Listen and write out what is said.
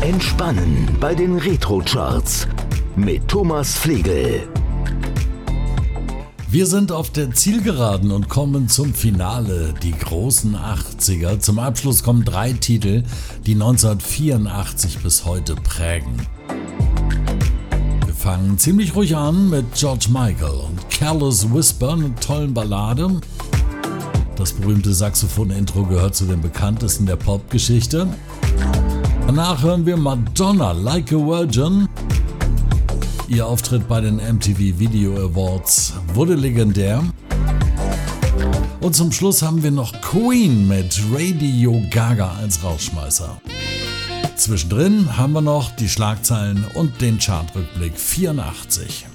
Entspannen bei den Retro-Charts mit Thomas Flegel. Wir sind auf der Zielgeraden und kommen zum Finale, die großen 80er. Zum Abschluss kommen 3 Titel, die 1984 bis heute prägen. Wir fangen ziemlich ruhig an mit George Michael und Careless Whisper, einer tollen Ballade. Das berühmte Saxophon-Intro gehört zu den bekanntesten der Popgeschichte. Danach hören wir Madonna, Like a Virgin. Ihr Auftritt bei den MTV Video Awards wurde legendär. Und zum Schluss haben wir noch Queen mit Radio Gaga als Rausschmeißer. Zwischendrin haben wir noch die Schlagzeilen und den Chartrückblick 84.